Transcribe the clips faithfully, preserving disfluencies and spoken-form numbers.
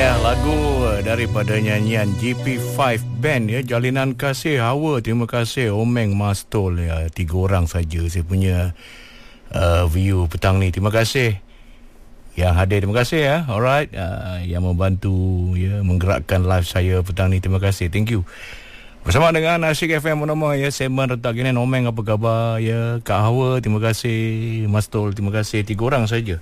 Ya, lagu daripada nyanyian G P lima Band ya, Jalinan Kasih Hawa. Terima kasih Omeng Mastol ya. Tiga orang saja saya punya uh, view petang ni. Terima kasih yang hadir, terima kasih ya. Alright, uh, yang membantu ya menggerakkan live saya petang ni. Terima kasih. Thank you. Bersama dengan Asyik F M Monoma ya, segmen Retak Genen. Omeng apa khabar ya, Kak Hawa terima kasih, Mastol terima kasih. Tiga orang saja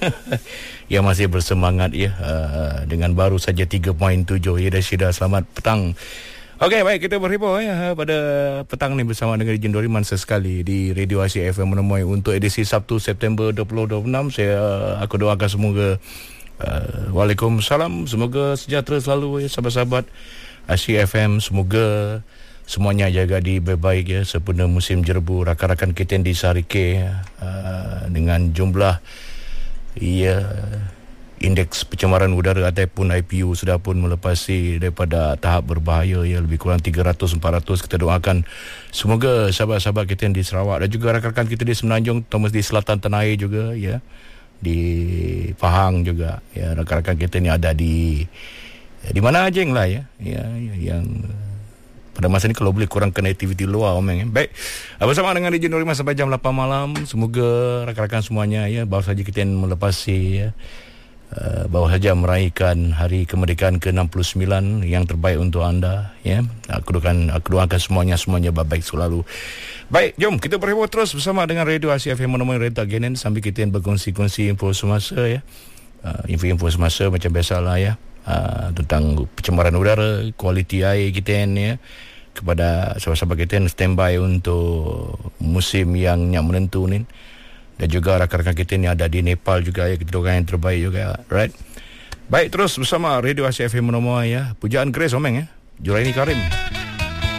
yang masih bersemangat ya, uh, dengan baru saja tiga koma tujuh ya. Syida, selamat petang. Okey, baik, kita berhibur ya pada petang ni bersama dengan Ejen Doriman sesekali di Radio Asyik F M Monoma untuk edisi Sabtu September dua ribu dua puluh enam. Saya aku doakan semoga uh, Waalaikumsalam, semoga sejahtera selalu ya sahabat-sahabat Asyik F M. Semoga semuanya jaga di baik-baik ya sempena musim jerbu. Rakan-rakan kita di Sarike uh, dengan jumlah ya indeks pencemaran udara ataupun I P U sudah pun melepasi daripada tahap berbahaya ya, lebih kurang tiga ratus empat ratus. Kita doakan semoga sahabat-sahabat kita di Sarawak dan juga rakan-rakan kita di Semenanjung, terutama di selatan tanah air juga ya, di Pahang juga ya, rakan-rakan kita ni ada di di mana aja lah ya, ya yang pada masa ni kalau boleh kurangkan aktiviti luar Omeng. Baik, bersama dengan Ejen Doriman sampai jam lapan malam. Semoga rakan-rakan semuanya ya baru saja kita melepasi ya, uh, baru saja meraihkan hari kemerdekaan ke enam puluh sembilan. Yang terbaik untuk anda ya. Aku doakan aku doakan semuanya semuanya baik selalu. Baik, jom kita berhibur terus bersama dengan Radio Asia F M Monoma Retak Genen sambil kita berkongsi-kongsi info semasa ya. Uh, info-info semasa macam biasalah ya. Uh, tentang pencemaran udara, kualiti air kita ni ya, kepada sahabat-sahabat kita yang standby untuk musim yang yang menentu ni, dan juga rakan-rakan kita ni ada di Nepal juga ya, kita doakan yang terbaik juga, right? Baik, terus bersama Radio Asia F M Monoma ya. Pujaan Grace Omeng ya, Juraini Karim.